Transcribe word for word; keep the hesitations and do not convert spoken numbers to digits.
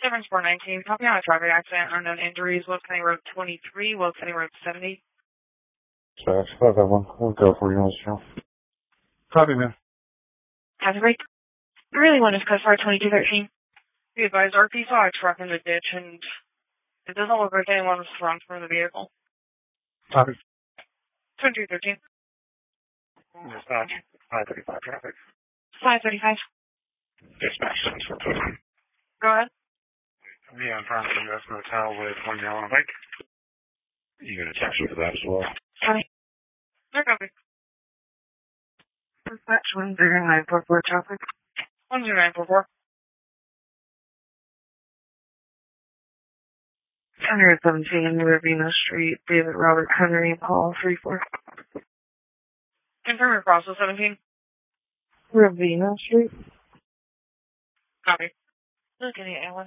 seven four nineteen, copy on a traffic accident, unknown injuries, Will County Road twenty-three, Will County Road seventy. Dispatch, five five one, we'll go for you on this channel. Copy, man. Have a great. I really want to discuss R twenty-two thirteen. Be advised, R P saw a truck in the ditch, and it doesn't look like anyone was thrown from the vehicle. Copy. twenty-two thirteen. Dispatch, five thirty-five traffic. five thirty-five. Dispatch, seven four two. Go ahead. Yeah, I'm trying to U S Motel with one yellow on a bike. You gonna text me for that as well? Copy. No copy. Dispatch one zero nine four four traffic. one zero nine four four. one seventeen, Ravina Street, David Robert Henry, Paul three four. Confirm your process seventeen. Ravina Street. Copy. Look at it, Alan.